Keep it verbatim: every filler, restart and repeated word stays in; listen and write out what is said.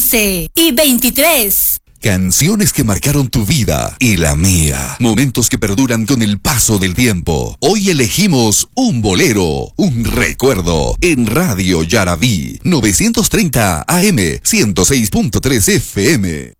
once y veintitrés. Canciones que marcaron tu vida y la mía. Momentos que perduran con el paso del tiempo. Hoy elegimos un bolero, un recuerdo, en Radio Yaraví, novecientos treinta A M, ciento seis punto tres F M.